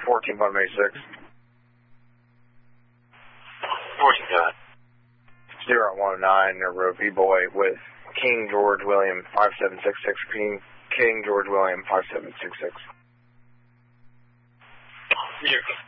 14-186. 14 got. 019, Road V-Boy with King George William 5766. King George William 5766. Yeah.